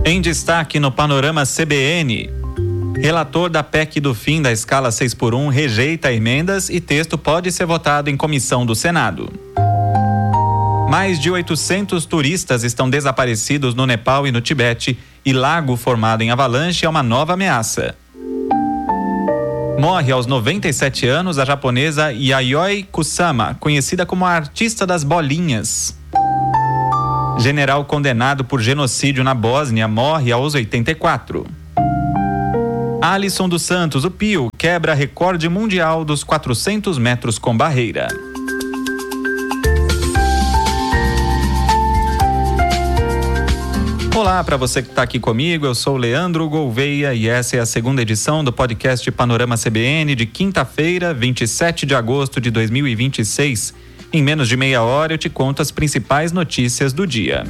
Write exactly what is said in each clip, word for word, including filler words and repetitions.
Em destaque no Panorama C B N, relator da P E C do fim da escala seis por um rejeita emendas e texto pode ser votado em comissão do Senado. Mais de oitocentos turistas estão desaparecidos no Nepal e no Tibete e lago formado em avalanche é uma nova ameaça. Morre aos noventa e sete anos a japonesa Yayoi Kusama, conhecida como a artista das bolinhas. General condenado por genocídio na Bósnia morre aos oitenta e quatro. Alisson dos Santos, o Pio, quebra recorde mundial dos quatrocentos metros com barreira. Olá para você que está aqui comigo, eu sou Leandro Gouveia e essa é a segunda edição do podcast Panorama C B N de quinta-feira, vinte e sete de agosto de dois mil e vinte e seis. Em menos de meia hora eu te conto as principais notícias do dia.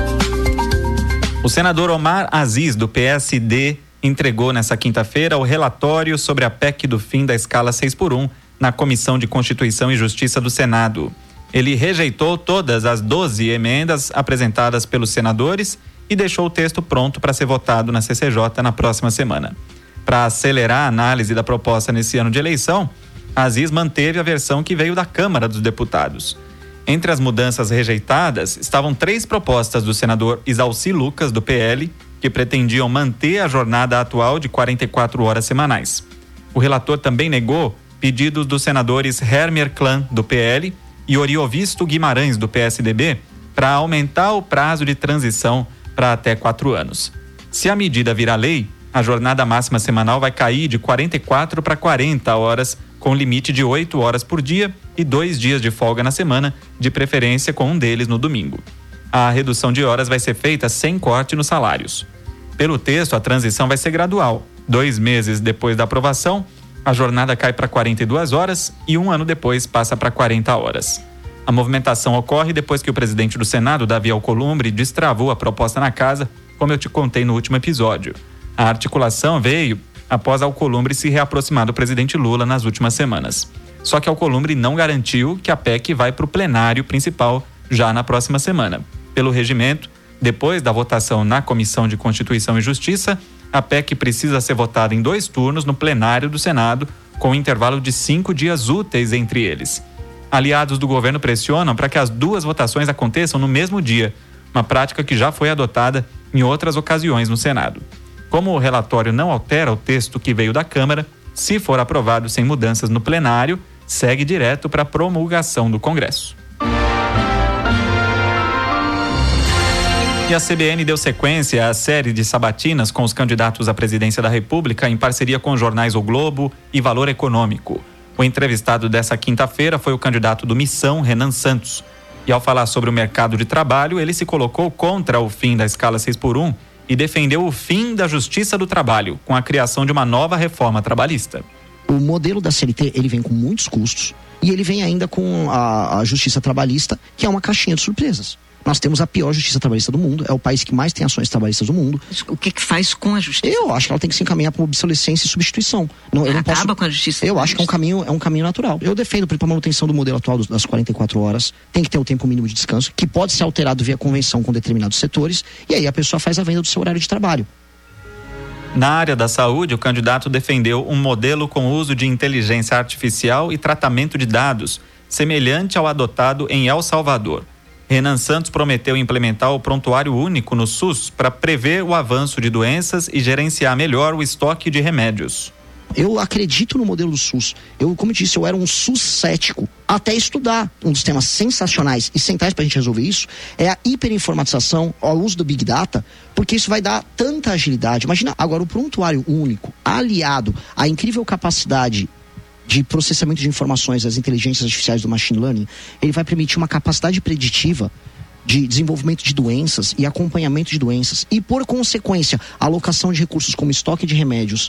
O senador Omar Aziz, do P S D, entregou nessa quinta-feira o relatório sobre a P E C do fim da escala seis por um na Comissão de Constituição e Justiça do Senado. Ele rejeitou todas as doze emendas apresentadas pelos senadores e deixou o texto pronto para ser votado na C C J na próxima semana. Para acelerar a análise da proposta nesse ano de eleição, Aziz manteve a versão que veio da Câmara dos Deputados. Entre as mudanças rejeitadas estavam três propostas do senador Isalci Lucas, do P L, que pretendiam manter a jornada atual de quarenta e quatro horas semanais. O relator também negou pedidos dos senadores Hermer Klan, do P L, e Oriovisto Guimarães, do P S D B, para aumentar o prazo de transição para até quatro anos. Se a medida virar lei, a jornada máxima semanal vai cair de quarenta e quatro para quarenta horas, com limite de oito horas por dia e dois dias de folga na semana, de preferência com um deles no domingo. A redução de horas vai ser feita sem corte nos salários. Pelo texto, a transição vai ser gradual. Dois meses depois da aprovação, a jornada cai para quarenta e duas horas e um ano depois passa para quarenta horas. A movimentação ocorre depois que o presidente do Senado, Davi Alcolumbre, destravou a proposta na casa, como eu te contei no último episódio. A articulação veio após Alcolumbre se reaproximar do presidente Lula nas últimas semanas. Só que Alcolumbre não garantiu que a P E C vai para o plenário principal já na próxima semana. Pelo regimento, depois da votação na Comissão de Constituição e Justiça, a P E C precisa ser votada em dois turnos no plenário do Senado, com um intervalo de cinco dias úteis entre eles. Aliados do governo pressionam para que as duas votações aconteçam no mesmo dia, uma prática que já foi adotada em outras ocasiões no Senado. Como o relatório não altera o texto que veio da Câmara, se for aprovado sem mudanças no plenário, segue direto para a promulgação do Congresso. E a C B N deu sequência à série de sabatinas com os candidatos à presidência da República em parceria com os jornais O Globo e Valor Econômico. O entrevistado dessa quinta-feira foi o candidato do Missão, Renan Santos. E ao falar sobre o mercado de trabalho, ele se colocou contra o fim da escala seis por um e defendeu o fim da Justiça do Trabalho, com a criação de uma nova reforma trabalhista. O modelo da C L T, ele vem com muitos custos e ele vem ainda com a, a Justiça Trabalhista, que é uma caixinha de surpresas. Nós temos a pior justiça trabalhista do mundo, é o país que mais tem ações trabalhistas do mundo. O que que faz com a justiça? Eu acho que ela tem que se encaminhar para uma obsolescência e substituição. Não, eu não Acaba posso... com a justiça? Eu acho que é um caminho, é um caminho natural. Eu defendo para a manutenção do modelo atual das quarenta e quatro horas, tem que ter o tempo mínimo de descanso, que pode ser alterado via convenção com determinados setores, e aí a pessoa faz a venda do seu horário de trabalho. Na área da saúde, o candidato defendeu um modelo com uso de inteligência artificial e tratamento de dados, semelhante ao adotado em El Salvador. Renan Santos prometeu implementar o prontuário único no SUS para prever o avanço de doenças e gerenciar melhor o estoque de remédios. Eu acredito no modelo do SUS. Eu, como eu disse, eu era um SUS cético até estudar. Um dos temas sensacionais e centrais para a gente resolver isso é a hiperinformatização, o uso do Big Data, porque isso vai dar tanta agilidade. Imagina agora o prontuário único, aliado à incrível capacidade de processamento de informações das inteligências artificiais do machine learning, ele vai permitir uma capacidade preditiva de desenvolvimento de doenças e acompanhamento de doenças e, por consequência, alocação de recursos como estoque de remédios.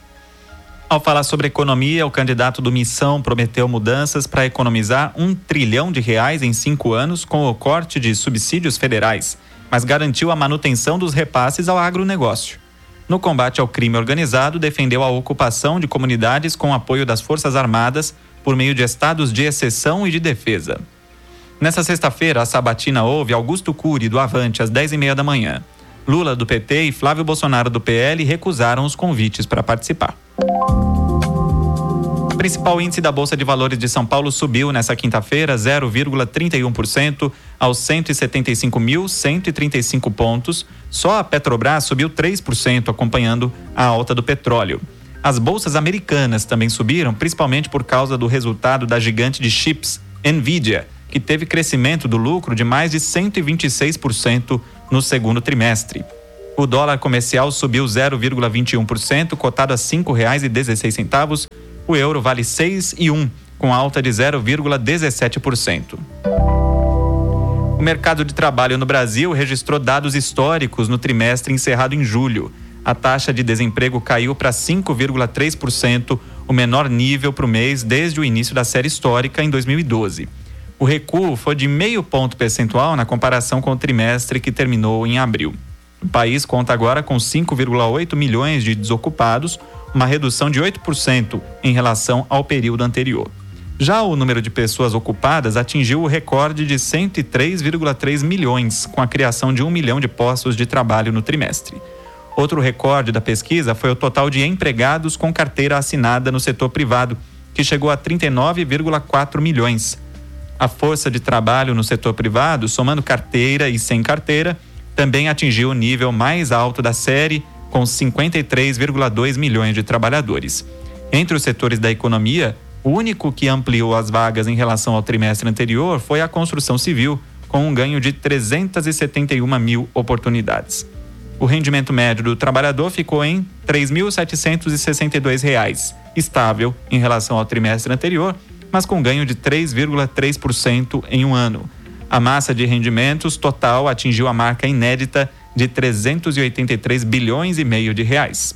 Ao falar sobre economia, o candidato do Missão prometeu mudanças para economizar um trilhão de reais em cinco anos com o corte de subsídios federais, mas garantiu a manutenção dos repasses ao agronegócio. No combate ao crime organizado, defendeu a ocupação de comunidades com apoio das Forças Armadas por meio de estados de exceção e de defesa. Nessa sexta-feira, a sabatina houve Augusto Cury, do Avante, às dez e meia da manhã. Lula, do P T, e Flávio Bolsonaro, do P L, recusaram os convites para participar. O principal índice da Bolsa de Valores de São Paulo subiu nesta quinta-feira zero vírgula trinta e um por cento aos cento e setenta e cinco mil cento e trinta e cinco pontos. Só a Petrobras subiu três por cento, acompanhando a alta do petróleo. As bolsas americanas também subiram, principalmente por causa do resultado da gigante de chips, Nvidia, que teve crescimento do lucro de mais de cento e vinte e seis por cento no segundo trimestre. O dólar comercial subiu zero vírgula vinte e um por cento, cotado a cinco reais e dezesseis centavos. O euro vale seis reais e um centavo, com alta de zero vírgula dezessete por cento. O mercado de trabalho no Brasil registrou dados históricos no trimestre encerrado em julho. A taxa de desemprego caiu para cinco vírgula três por cento, o menor nível para o mês desde o início da série histórica em dois mil e doze. O recuo foi de meio ponto percentual na comparação com o trimestre que terminou em abril. O país conta agora com cinco vírgula oito milhões de desocupados, uma redução de oito por cento em relação ao período anterior. Já o número de pessoas ocupadas atingiu o recorde de cento e três vírgula três milhões, com a criação de um milhão de postos de trabalho no trimestre. Outro recorde da pesquisa foi o total de empregados com carteira assinada no setor privado, que chegou a trinta e nove vírgula quatro milhões. A força de trabalho no setor privado, somando carteira e sem carteira, também atingiu o nível mais alto da série, com cinquenta e três vírgula dois milhões de trabalhadores. Entre os setores da economia, o único que ampliou as vagas em relação ao trimestre anterior foi a construção civil, com um ganho de trezentas e setenta e uma mil oportunidades. O rendimento médio do trabalhador ficou em três mil setecentos e sessenta e dois reais, estável em relação ao trimestre anterior, mas com ganho de três vírgula três por cento em um ano. A massa de rendimentos total atingiu a marca inédita de trezentos e oitenta e três bilhões e meio de reais.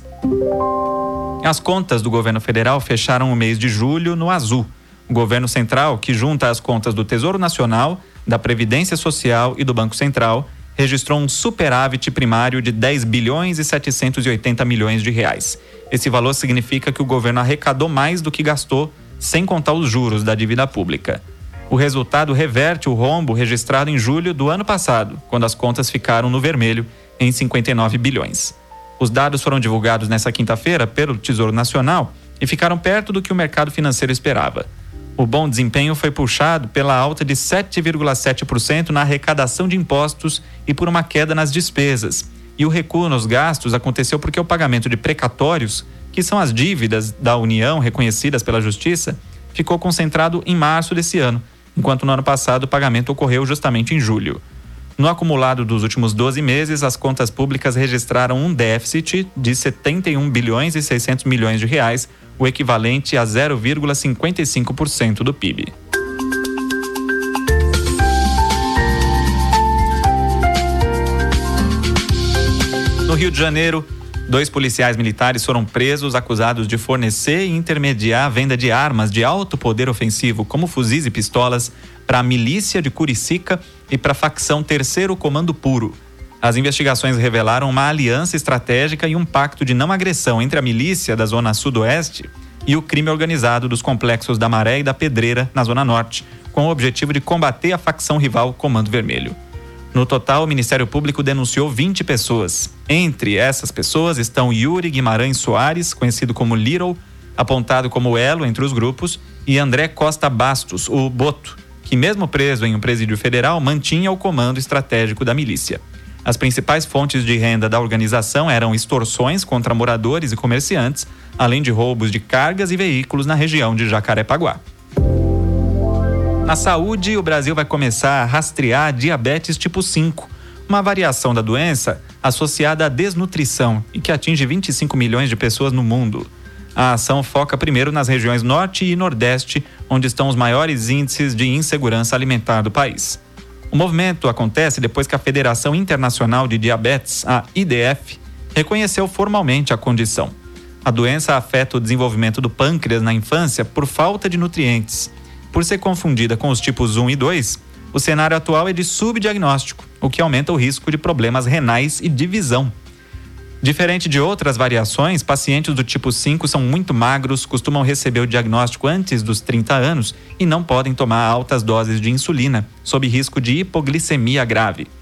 As contas do governo federal fecharam o mês de julho no azul. O governo central, que junta as contas do Tesouro Nacional, da Previdência Social e do Banco Central, registrou um superávit primário de dez bilhões e setecentos e oitenta milhões de reais. Esse valor significa que o governo arrecadou mais do que gastou, sem contar os juros da dívida pública. O resultado reverte o rombo registrado em julho do ano passado, quando as contas ficaram no vermelho em cinquenta e nove bilhões. Os dados foram divulgados nesta quinta-feira pelo Tesouro Nacional e ficaram perto do que o mercado financeiro esperava. O bom desempenho foi puxado pela alta de sete vírgula sete por cento na arrecadação de impostos e por uma queda nas despesas. E o recuo nos gastos aconteceu porque o pagamento de precatórios, que são as dívidas da União reconhecidas pela Justiça, ficou concentrado em março desse ano, enquanto no ano passado o pagamento ocorreu justamente em julho. No acumulado dos últimos doze meses, as contas públicas registraram um déficit de setenta e um bilhões e seiscentos milhões de reais, o equivalente a zero vírgula cinquenta e cinco por cento do P I B. No Rio de Janeiro, dois policiais militares foram presos acusados de fornecer e intermediar a venda de armas de alto poder ofensivo, como fuzis e pistolas, para a milícia de Curicica e para a facção Terceiro Comando Puro. As investigações revelaram uma aliança estratégica e um pacto de não agressão entre a milícia da Zona Sudoeste e o crime organizado dos complexos da Maré e da Pedreira, na Zona Norte, com o objetivo de combater a facção rival Comando Vermelho. No total, o Ministério Público denunciou vinte pessoas. Entre essas pessoas estão Yuri Guimarães Soares, conhecido como Little, apontado como elo entre os grupos, e André Costa Bastos, o Boto, que mesmo preso em um presídio federal, mantinha o comando estratégico da milícia. As principais fontes de renda da organização eram extorsões contra moradores e comerciantes, além de roubos de cargas e veículos na região de Jacarepaguá. Na saúde, o Brasil vai começar a rastrear diabetes tipo cinco, uma variação da doença associada à desnutrição e que atinge vinte e cinco milhões de pessoas no mundo. A ação foca primeiro nas regiões norte e nordeste, onde estão os maiores índices de insegurança alimentar do país. O movimento acontece depois que a Federação Internacional de Diabetes, a I D F, reconheceu formalmente a condição. A doença afeta o desenvolvimento do pâncreas na infância por falta de nutrientes. Por ser confundida com os tipos um e dois, o cenário atual é de subdiagnóstico, o que aumenta o risco de problemas renais e de visão. Diferente de outras variações, pacientes do tipo cinco são muito magros, costumam receber o diagnóstico antes dos trinta anos e não podem tomar altas doses de insulina, sob risco de hipoglicemia grave.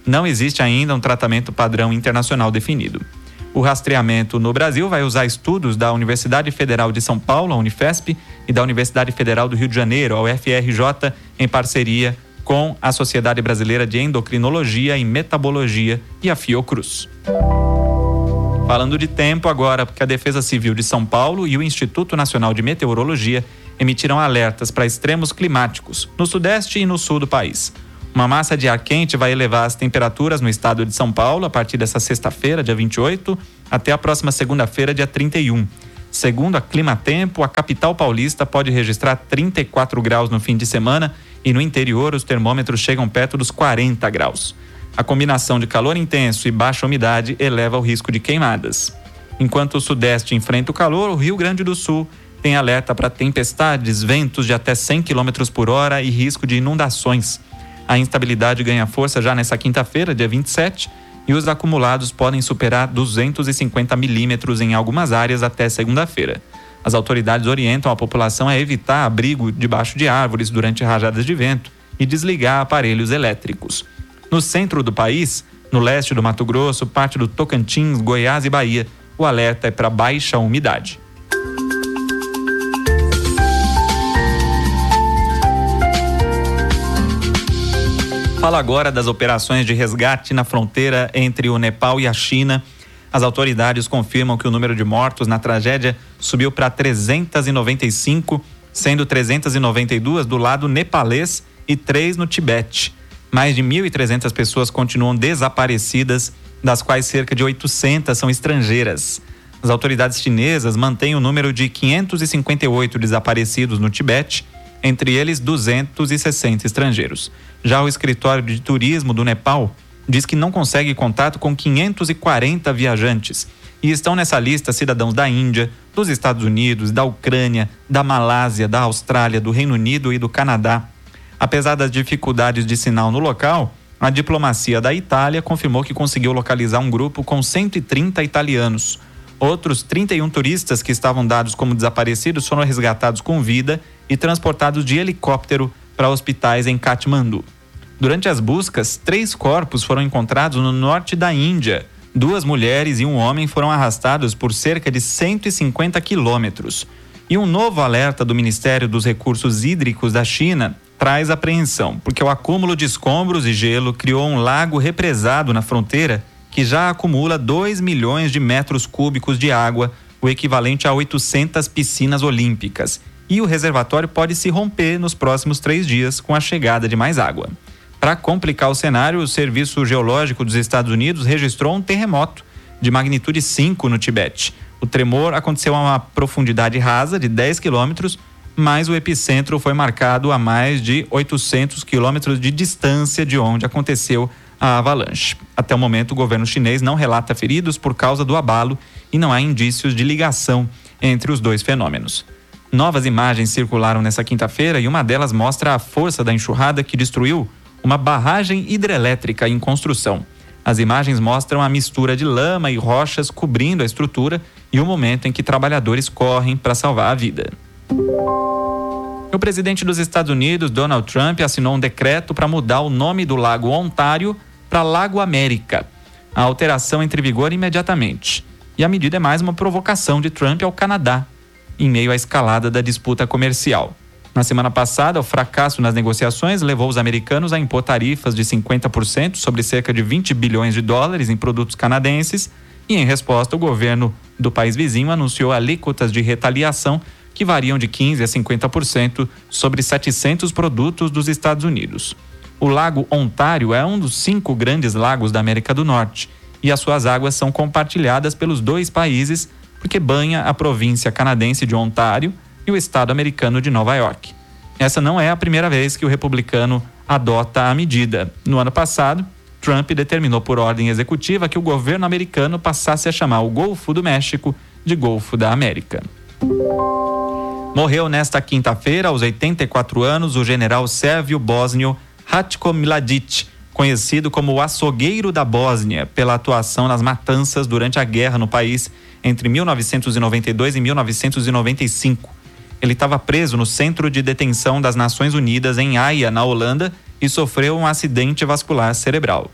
não existe ainda um tratamento padrão internacional definido. O rastreamento no Brasil vai usar estudos da Universidade Federal de São Paulo, a Unifesp, e da Universidade Federal do Rio de Janeiro, a U F R J, em parceria com a Sociedade Brasileira de Endocrinologia e Metabologia e a Fiocruz. Falando de tempo agora, porque a Defesa Civil de São Paulo e o Instituto Nacional de Meteorologia emitiram alertas para extremos climáticos no sudeste e no sul do país. Uma massa de ar quente vai elevar as temperaturas no estado de São Paulo a partir dessa sexta-feira, dia vinte e oito, até a próxima segunda-feira, dia trinta e um. Segundo a Climatempo, a capital paulista pode registrar trinta e quatro graus no fim de semana e no interior os termômetros chegam perto dos quarenta graus. A combinação de calor intenso e baixa umidade eleva o risco de queimadas. Enquanto o sudeste enfrenta o calor, o Rio Grande do Sul tem alerta para tempestades, ventos de até cem quilômetros por hora e risco de inundações. A instabilidade ganha força já nessa quinta-feira, dia vinte e sete, e os acumulados podem superar duzentos e cinquenta milímetros em algumas áreas até segunda-feira. As autoridades orientam a população a evitar abrigo debaixo de árvores durante rajadas de vento e desligar aparelhos elétricos. No centro do país, no leste do Mato Grosso, parte do Tocantins, Goiás e Bahia, o alerta é para baixa umidade. Fala agora das operações de resgate na fronteira entre o Nepal e a China. As autoridades confirmam que o número de mortos na tragédia subiu para trezentos e noventa e cinco, sendo trezentos e noventa e dois do lado nepalês e três no Tibete. Mais de mil e trezentas pessoas continuam desaparecidas, das quais cerca de oitocentas são estrangeiras. As autoridades chinesas mantêm o número de quinhentos e cinquenta e oito desaparecidos no Tibete, entre eles duzentos e sessenta estrangeiros. Já o escritório de turismo do Nepal diz que não consegue contato com quinhentos e quarenta viajantes. E estão nessa lista cidadãos da Índia, dos Estados Unidos, da Ucrânia, da Malásia, da Austrália, do Reino Unido e do Canadá. Apesar das dificuldades de sinal no local, a diplomacia da Itália confirmou que conseguiu localizar um grupo com cento e trinta italianos. Outros trinta e um turistas que estavam dados como desaparecidos foram resgatados com vida e transportados de helicóptero para hospitais em Katmandu. Durante as buscas, três corpos foram encontrados no norte da Índia. Duas mulheres e um homem foram arrastados por cerca de cento e cinquenta quilômetros. E um novo alerta do Ministério dos Recursos Hídricos da China traz apreensão, porque o acúmulo de escombros e gelo criou um lago represado na fronteira que já acumula dois milhões de metros cúbicos de água, o equivalente a oitocentas piscinas olímpicas. E o reservatório pode se romper nos próximos três dias com a chegada de mais água. Para complicar o cenário, o Serviço Geológico dos Estados Unidos registrou um terremoto de magnitude cinco no Tibete. O tremor aconteceu a uma profundidade rasa de dez quilômetros, mas o epicentro foi marcado a mais de oitocentos quilômetros de distância de onde aconteceu a avalanche. Até o momento, o governo chinês não relata feridos por causa do abalo e não há indícios de ligação entre os dois fenômenos. Novas imagens circularam nessa quinta-feira e uma delas mostra a força da enxurrada que destruiu uma barragem hidrelétrica em construção. As imagens mostram a mistura de lama e rochas cobrindo a estrutura e o momento em que trabalhadores correm para salvar a vida. O presidente dos Estados Unidos, Donald Trump, assinou um decreto para mudar o nome do Lago Ontário para Lago América. A alteração entra em vigor imediatamente. E a medida é mais uma provocação de Trump ao Canadá, em meio à escalada da disputa comercial. Na semana passada, o fracasso nas negociações levou os americanos a impor tarifas de cinquenta por cento sobre cerca de vinte bilhões de dólares em produtos canadenses e, em resposta, o governo do país vizinho anunciou alíquotas de retaliação que variam de quinze por cento a cinquenta por cento sobre setecentos produtos dos Estados Unidos. O Lago Ontário é um dos cinco grandes lagos da América do Norte e as suas águas são compartilhadas pelos dois países porque banha a província canadense de Ontário e o estado americano de Nova York. Essa não é a primeira vez que o republicano adota a medida. No ano passado, Trump determinou por ordem executiva que o governo americano passasse a chamar o Golfo do México de Golfo da América. Morreu nesta quinta-feira, aos oitenta e quatro anos, o general sérvio bósnio Ratko Mladic, conhecido como o açougueiro da Bósnia, pela atuação nas matanças durante a guerra no país entre mil novecentos e noventa e dois e mil novecentos e noventa e cinco. Ele estava preso no Centro de Detenção das Nações Unidas em Haia, na Holanda, e sofreu um acidente vascular cerebral.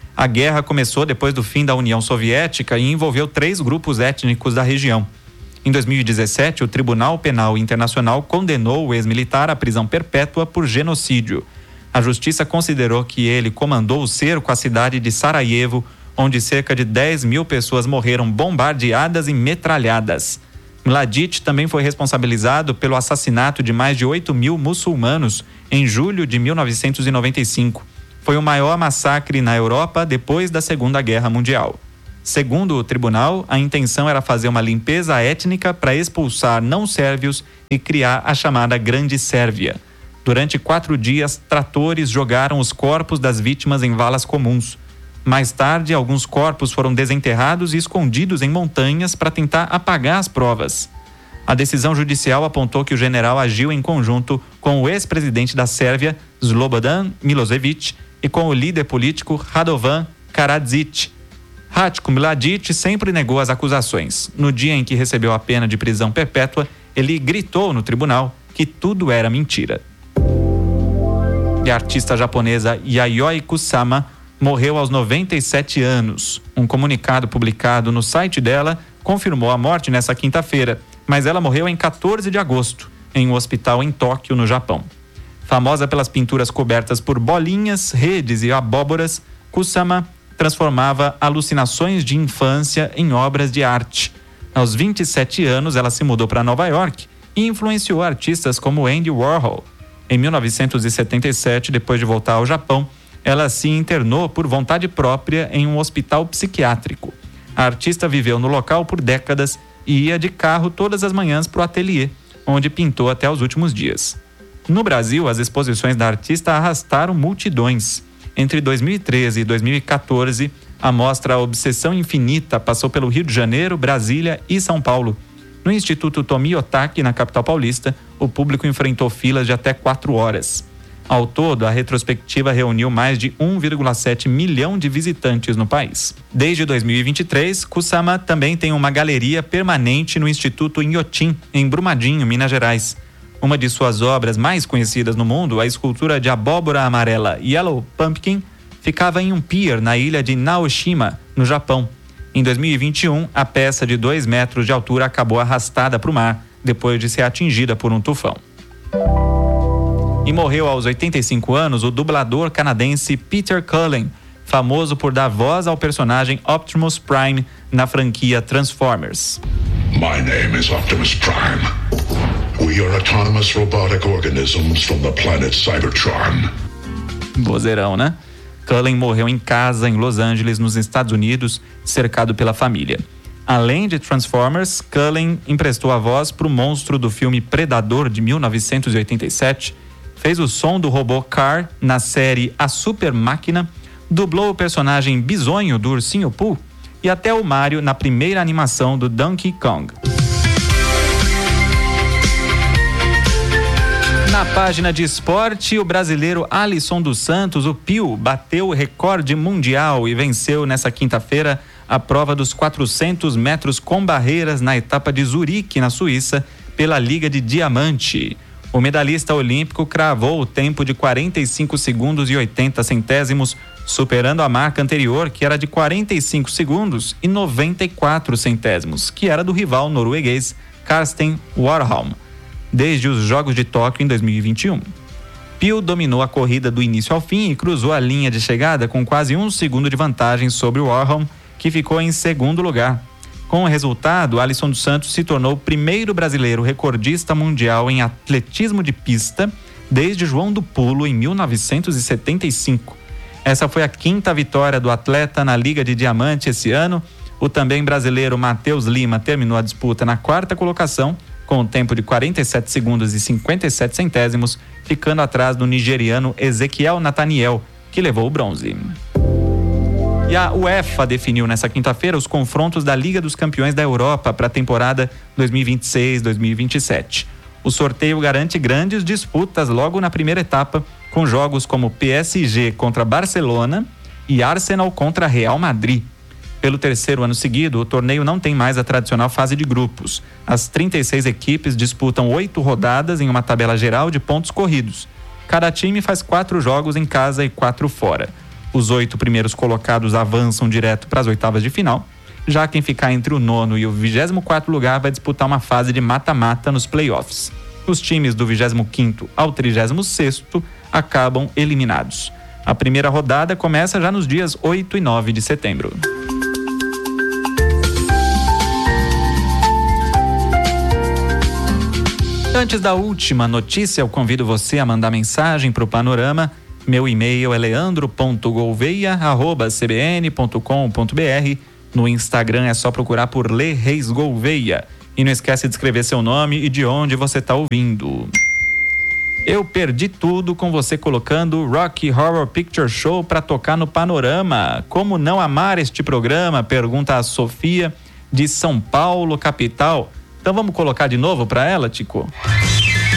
A guerra começou depois do fim da União Soviética e envolveu três grupos étnicos da região. Em dois mil e dezessete, o Tribunal Penal Internacional condenou o ex-militar à prisão perpétua por genocídio. A justiça considerou que ele comandou o cerco à cidade de Sarajevo, onde cerca de dez mil pessoas morreram bombardeadas e metralhadas. Mladic também foi responsabilizado pelo assassinato de mais de oito mil muçulmanos em julho de mil novecentos e noventa e cinco. Foi o maior massacre na Europa depois da Segunda Guerra Mundial. Segundo o tribunal, a intenção era fazer uma limpeza étnica para expulsar não-sérvios e criar a chamada Grande Sérvia. Durante quatro dias, tratores jogaram os corpos das vítimas em valas comuns. Mais tarde, alguns corpos foram desenterrados e escondidos em montanhas para tentar apagar as provas. A decisão judicial apontou que o general agiu em conjunto com o ex-presidente da Sérvia, Slobodan Milošević, e com o líder político Radovan Karadzic. Ratko Mladic sempre negou as acusações. No dia em que recebeu a pena de prisão perpétua, ele gritou no tribunal que tudo era mentira. E a artista japonesa Yayoi Kusama morreu aos noventa e sete anos. Um comunicado publicado no site dela confirmou a morte nessa quinta-feira, mas ela morreu em quatorze de agosto, em um hospital em Tóquio, no Japão. Famosa pelas pinturas cobertas por bolinhas, redes e abóboras, Kusama transformava alucinações de infância em obras de arte. Aos vinte e sete anos, ela se mudou para Nova York e influenciou artistas como Andy Warhol. Em mil novecentos e setenta e sete, depois de voltar ao Japão, ela se internou por vontade própria em um hospital psiquiátrico. A artista viveu no local por décadas e ia de carro todas as manhãs para o ateliê, onde pintou até os últimos dias. No Brasil, as exposições da artista arrastaram multidões. Entre dois mil e treze e dois mil e quatorze, a mostra Obsessão Infinita passou pelo Rio de Janeiro, Brasília e São Paulo. No Instituto Tomi Otaki, na capital paulista, o público enfrentou filas de até quatro horas. Ao todo, a retrospectiva reuniu mais de um vírgula sete milhão de visitantes no país. Desde dois mil e vinte e três, Kusama também tem uma galeria permanente no Instituto Inhotim, em Brumadinho, Minas Gerais. Uma de suas obras mais conhecidas no mundo, a escultura de abóbora amarela Yellow Pumpkin, ficava em um pier na ilha de Naoshima, no Japão. Em dois mil e vinte e um, a peça de dois metros de altura acabou arrastada para o mar, depois de ser atingida por um tufão. E morreu aos oitenta e cinco anos o dublador canadense Peter Cullen, famoso por dar voz ao personagem Optimus Prime na franquia Transformers. My name is Optimus Prime. We are autonomous robotic organisms from the planet Cybertron. Vozeirão, né? Cullen morreu em casa em Los Angeles, nos Estados Unidos, cercado pela família. Além de Transformers, Cullen emprestou a voz para o monstro do filme Predador de mil novecentos e oitenta e sete, fez o som do robô Car na série A Super Máquina, dublou o personagem Bisonho do Ursinho Pooh e até o Mario na primeira animação do Donkey Kong. Na página de esporte, o brasileiro Alisson dos Santos, o Pio, bateu o recorde mundial e venceu nessa quinta-feira a prova dos quatrocentos metros com barreiras na etapa de Zurique, na Suíça, pela Liga de Diamante. O medalhista olímpico cravou o tempo de quarenta e cinco segundos e oitenta centésimos, superando a marca anterior, que era de quarenta e cinco segundos e noventa e quatro centésimos, que era do rival norueguês Karsten Warholm, desde os Jogos de Tóquio em dois mil e vinte e um. Pio dominou a corrida do início ao fim e cruzou a linha de chegada com quase um segundo de vantagem sobre o Warholm, que ficou em segundo lugar. Com o resultado, Alisson dos Santos se tornou o primeiro brasileiro recordista mundial em atletismo de pista desde João do Pulo em mil novecentos e setenta e cinco. Essa foi a quinta vitória do atleta na Liga de Diamante esse ano. O também brasileiro Matheus Lima terminou a disputa na quarta colocação, com o tempo de quarenta e sete segundos e cinquenta e sete centésimos, ficando atrás do nigeriano Ezequiel Nathaniel, que levou o bronze. E a UEFA definiu nessa quinta-feira os confrontos da Liga dos Campeões da Europa para a temporada dois mil e vinte e seis dois mil e vinte e sete. O sorteio garante grandes disputas logo na primeira etapa, com jogos como P S G contra Barcelona e Arsenal contra Real Madrid. Pelo terceiro ano seguido, o torneio não tem mais a tradicional fase de grupos. As trinta e seis equipes disputam oito rodadas em uma tabela geral de pontos corridos. Cada time faz quatro jogos em casa e quatro fora. Os oito primeiros colocados avançam direto para as oitavas de final. Já quem ficar entre o nono e o vigésimo quarto lugar vai disputar uma fase de mata-mata nos playoffs. Os times do vigésimo quinto ao trigésimo sexto acabam eliminados. A primeira rodada começa já nos dias oito e nove de setembro. Antes da última notícia, eu convido você a mandar mensagem para o Panorama. Meu e-mail é leandro ponto gouveia arroba c b n ponto com ponto b r. No Instagram é só procurar por Lê Reis Gouveia. E não esquece de escrever seu nome e de onde você está ouvindo. Eu perdi tudo com você colocando Rocky Horror Picture Show para tocar no Panorama. Como não amar este programa? Pergunta a Sofia, de São Paulo, capital. Então vamos colocar de novo para ela, Tico?